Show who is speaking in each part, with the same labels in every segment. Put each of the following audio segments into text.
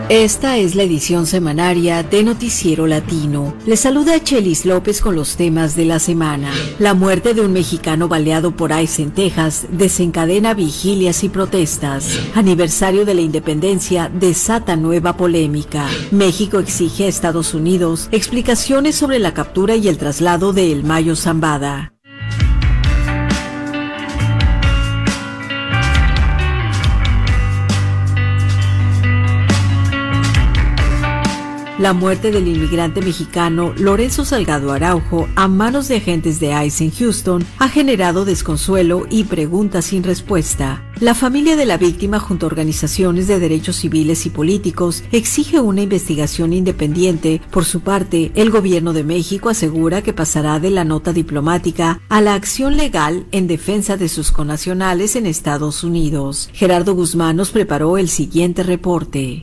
Speaker 1: Esta es la edición semanaria de Noticiero Latino. Les saluda Chelis López con los temas de la semana. La muerte de un mexicano baleado por ICE en Texas desencadena vigilias y protestas. Aniversario de la independencia desata nueva polémica. México exige a Estados Unidos explicaciones sobre la captura y el traslado de El Mayo Zambada. La muerte del inmigrante mexicano Lorenzo Salgado Araujo a manos de agentes de ICE en Houston ha generado desconsuelo y preguntas sin respuesta. La familia de la víctima, junto a organizaciones de derechos civiles y políticos, exige una investigación independiente. Por su parte, el gobierno de México asegura que pasará de la nota diplomática a la acción legal en defensa de sus connacionales en Estados Unidos. Gerardo Guzmán nos preparó el siguiente reporte.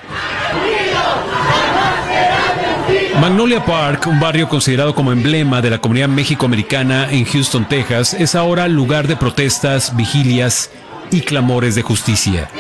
Speaker 2: Magnolia Park, un barrio considerado como emblema de la comunidad mexicoamericana en Houston, Texas, es ahora lugar de protestas, vigilias y clamores de justicia.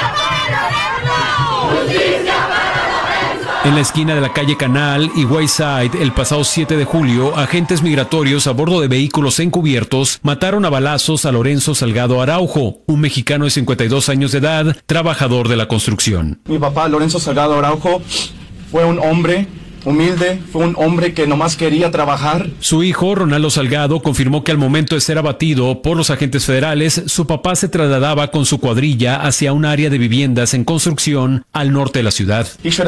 Speaker 2: En la esquina de la calle Canal y Wayside, el pasado 7 de julio, agentes migratorios a bordo de vehículos encubiertos mataron a balazos a Lorenzo Salgado Araujo, un mexicano de 52 años de edad, trabajador de la construcción.
Speaker 3: Mi papá, Lorenzo Salgado Araujo, fue un hombre humilde, fue un hombre que nomás quería trabajar.
Speaker 2: Su hijo, Ronaldo Salgado, confirmó que al momento de ser abatido por los agentes federales, su papá se trasladaba con su cuadrilla hacia un área de viviendas en construcción al norte de la ciudad.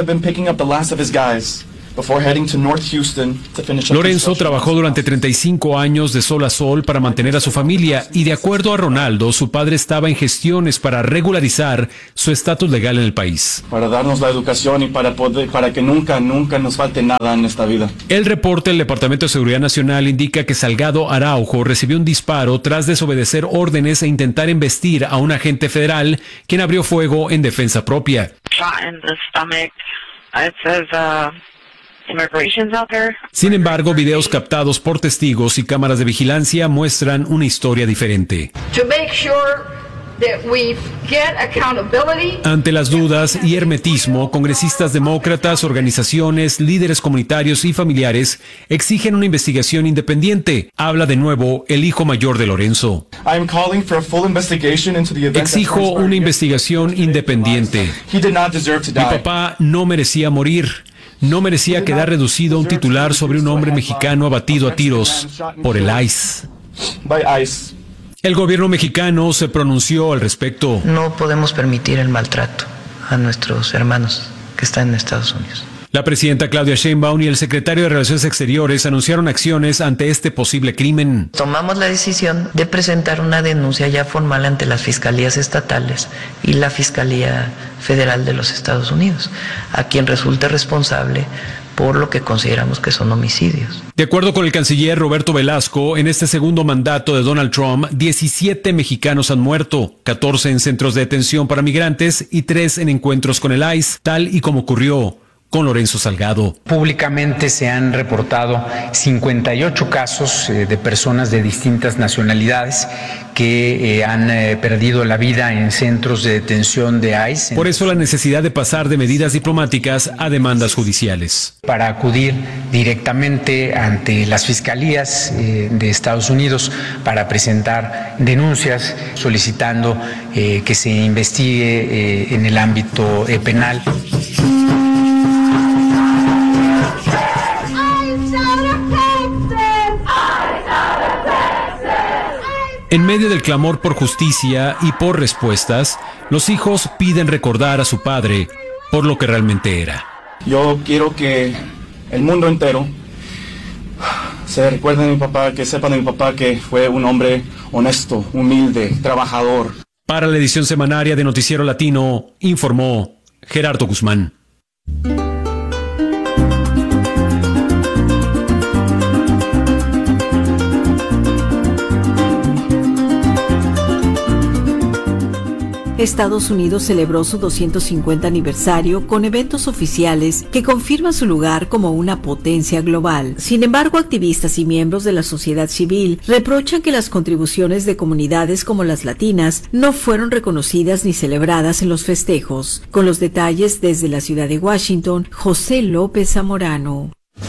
Speaker 2: Lorenzo trabajó durante 35 años de sol a sol para mantener a su familia y, de acuerdo a Ronaldo, su padre estaba en gestiones para regularizar su estatus legal en el país.
Speaker 3: Para darnos la educación y para que nunca nos falte nada en esta vida.
Speaker 2: El reporte del Departamento de Seguridad Nacional indica que Salgado Araujo recibió un disparo tras desobedecer órdenes e intentar embestir a un agente federal, quien abrió fuego en defensa propia. Sin embargo, videos captados por testigos y cámaras de vigilancia muestran una historia diferente. Ante las dudas y hermetismo, congresistas demócratas, organizaciones, líderes comunitarios y familiares exigen una investigación independiente. Habla de nuevo el hijo mayor de Lorenzo. Exijo una investigación independiente. Mi papá no merecía morir. No merecía quedar reducido a un titular sobre un hombre mexicano abatido a tiros por el ICE. El gobierno mexicano se pronunció al respecto.
Speaker 4: No podemos permitir el maltrato a nuestros hermanos que están en Estados Unidos.
Speaker 2: La presidenta Claudia Sheinbaum y el secretario de Relaciones Exteriores anunciaron acciones ante este posible crimen.
Speaker 4: Tomamos la decisión de presentar una denuncia ya formal ante las fiscalías estatales y la Fiscalía Federal de los Estados Unidos, a quien resulte responsable por lo que consideramos que son homicidios.
Speaker 2: De acuerdo con el canciller Roberto Velasco, en este segundo mandato de Donald Trump, 17 mexicanos han muerto, 14 en centros de detención para migrantes y 3 en encuentros con el ICE, tal y como ocurrió con Lorenzo Salgado.
Speaker 5: Públicamente se han reportado 58 casos de personas de distintas nacionalidades que han perdido la vida en centros de detención de ICE.
Speaker 2: Por eso la necesidad de pasar de medidas diplomáticas a demandas judiciales.
Speaker 5: Para acudir directamente ante las fiscalías de Estados Unidos para presentar denuncias solicitando que se investigue en el ámbito penal.
Speaker 2: En medio del clamor por justicia y por respuestas, los hijos piden recordar a su padre por lo que realmente era.
Speaker 3: Yo quiero que el mundo entero se recuerde de mi papá, que sepan de mi papá que fue un hombre honesto, humilde, trabajador.
Speaker 2: Para la edición semanaria de Noticiero Latino, informó Gerardo Guzmán.
Speaker 1: Estados Unidos celebró su 250 aniversario con eventos oficiales que confirman su lugar como una potencia global. Sin embargo, activistas y miembros de la sociedad civil reprochan que las contribuciones de comunidades como las latinas no fueron reconocidas ni celebradas en los festejos. Con los detalles desde la ciudad de Washington, José López Zamorano.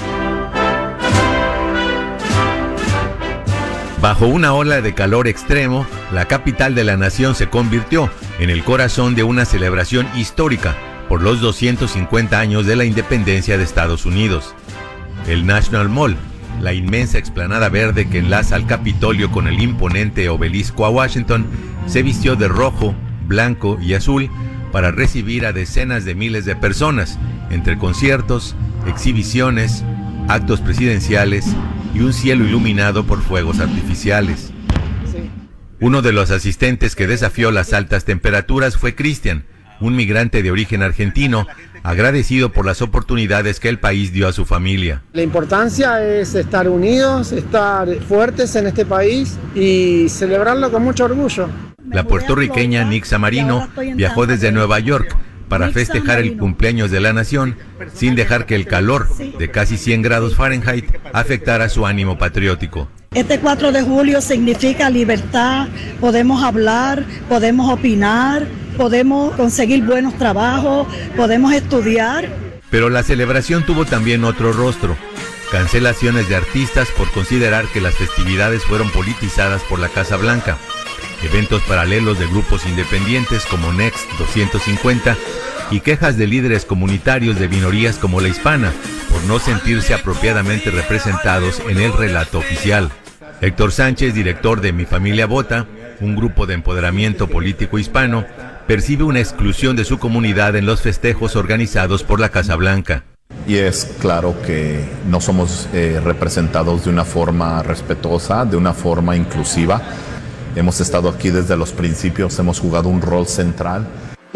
Speaker 6: Bajo una ola de calor extremo, la capital de la nación se convirtió en el corazón de una celebración histórica por los 250 años de la independencia de Estados Unidos. El National Mall, la inmensa explanada verde que enlaza al Capitolio con el imponente obelisco a Washington, se vistió de rojo, blanco y azul para recibir a decenas de miles de personas, entre conciertos, exhibiciones, actos presidenciales y un cielo iluminado por fuegos artificiales. Uno de los asistentes que desafió las altas temperaturas fue Cristian, un migrante de origen argentino, agradecido por las oportunidades que el país dio a su familia.
Speaker 7: La importancia es estar unidos, estar fuertes en este país y celebrarlo con mucho orgullo.
Speaker 6: La puertorriqueña Nixa Marino viajó desde Nueva York para festejar el cumpleaños de la nación, sin dejar que el calor de casi 100 grados Fahrenheit afectara su ánimo patriótico.
Speaker 8: Este 4 de julio significa libertad, podemos hablar, podemos opinar, podemos conseguir buenos trabajos, podemos estudiar.
Speaker 6: Pero la celebración tuvo también otro rostro: cancelaciones de artistas por considerar que las festividades fueron politizadas por la Casa Blanca, eventos paralelos de grupos independientes como Next 250 y quejas de líderes comunitarios de minorías como la hispana por no sentirse apropiadamente representados en el relato oficial. Héctor Sánchez, director de Mi Familia Vota, un grupo de empoderamiento político hispano, percibe una exclusión de su comunidad en los festejos organizados por la Casa Blanca.
Speaker 9: Y es claro que no somos representados de una forma respetuosa, de una forma inclusiva. Hemos estado aquí desde los principios, hemos jugado un rol central.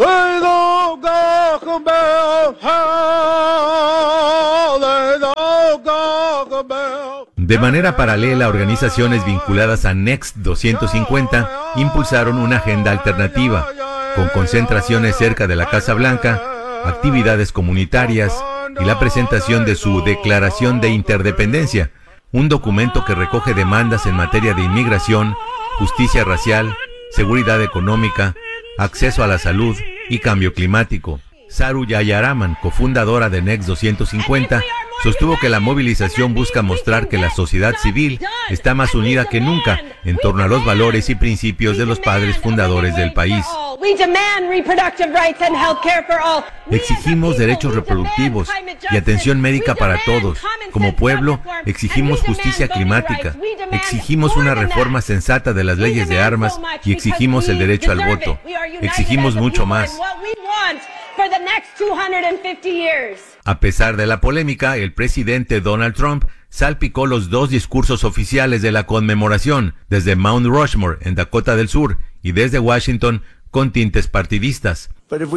Speaker 6: De manera paralela, organizaciones vinculadas a Next 250 impulsaron una agenda alternativa, con concentraciones cerca de la Casa Blanca, actividades comunitarias y la presentación de su Declaración de Interdependencia, un documento que recoge demandas en materia de inmigración, justicia racial, seguridad económica, acceso a la salud y cambio climático. Saru Yayaraman, cofundadora de Next 250, sostuvo que la movilización busca mostrar que la sociedad civil está más unida que nunca en torno a los valores y principios de los padres fundadores del país. Exigimos derechos reproductivos y atención médica para todos. Como pueblo, exigimos justicia climática, exigimos una reforma sensata de las leyes de armas y exigimos el derecho al voto. Exigimos mucho más. A pesar de la polémica, el presidente Donald Trump salpicó los dos discursos oficiales de la conmemoración, desde Mount Rushmore en Dakota del Sur y desde Washington, con tintes partidistas.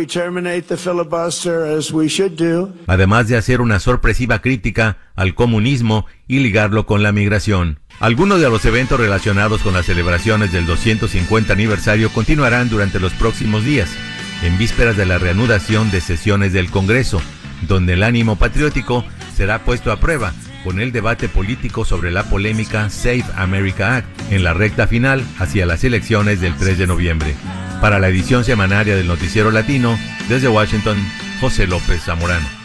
Speaker 6: Además de hacer una sorpresiva crítica al comunismo y ligarlo con la migración. Algunos de los eventos relacionados con las celebraciones del 250 aniversario continuarán durante los próximos días, en vísperas de la reanudación de sesiones del Congreso, donde el ánimo patriótico será puesto a prueba con el debate político sobre la polémica Save America Act en la recta final hacia las elecciones del 3 de noviembre. Para la edición semanaria del Noticiero Latino, desde Washington, José López Zamorano.